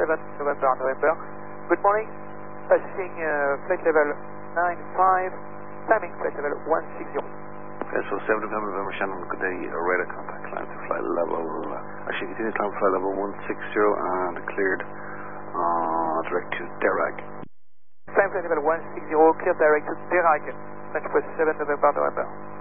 November. Good morning. Passing flight level 95, timing flight level 160. Okay, so 7 November, Shannon, good day. Radar contact, climb to flight level, actually continue to climb to flight level 160 and cleared direct to Derag. Climb flight level 160, cleared direct to Derag. French for 7 November.